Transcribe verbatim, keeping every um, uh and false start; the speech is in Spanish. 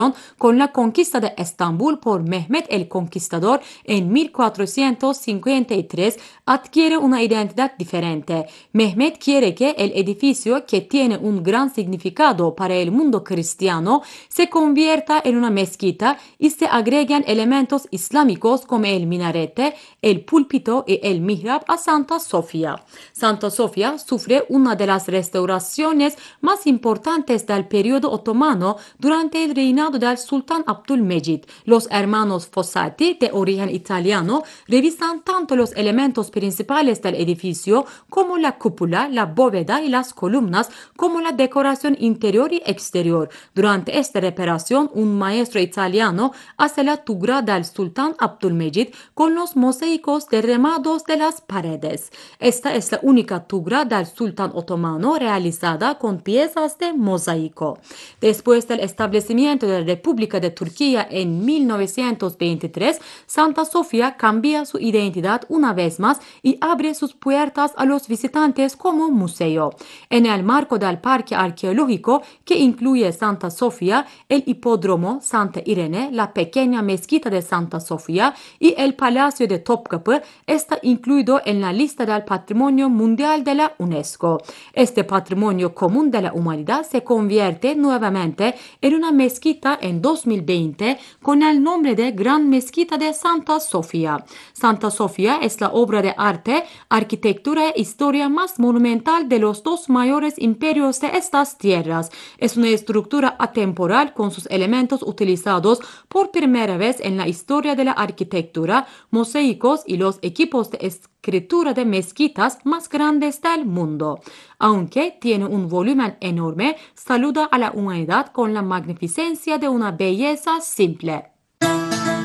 con la conquista de Estambul por Mehmet el Conquistador en mil cuatrocientos cincuenta y tres, adquiere una identidad diferente. Mehmet quiere que el edificio, que tiene un gran significado para el mundo cristiano, se convierta en una mezquita y se agreguen elementos islámicos como el minarete, el púlpito y el mihrab a Santa Sofía. Santa Sofía sufre una de las restauraciones más importantes del periodo otomano durante el reinado del sultán Abdülmecid. Los hermanos Fossati, de origen italiano, revisan tanto los elementos principales del edificio como la cúpula, la bóveda y las columnas, como la decoración interior y exterior. Durante esta reparación, un maestro italiano hace la tugra del sultán Abdülmecid con los mosaicos derramados de las paredes. Esta es la única tugra del sultán otomano realizada con piezas de mosaico. Después del establecimiento de la República de Turquía en mil novecientos veintitrés, Santa Sofía cambia su identidad una vez más y abre sus puertas a los visitantes como museo. En el marco del parque arqueológico, que incluye Santa Sofía, el hipódromo Santa Irene, la pequeña mezquita de Santa Sofía y el Palacio de Topkapı, está incluido en la lista del Patrimonio Mundial de la UNESCO. Este patrimonio común de la humanidad se convierte nuevamente en una mezquita en dos mil veinte con el nombre de Gran Mezquita de Santa Sofía. Santa Sofía es la obra de arte, arquitectura e historia más monumental de los dos mayores imperios de estas tierras. Es una estructura atemporal con sus elementos utilizados por primera vez en la historia de la arquitectura, mosaicos y los equipos de escritura de mezquitas más grandes del mundo. Aunque tiene un volumen enorme, saluda a la humanidad con la magnificencia de una belleza simple.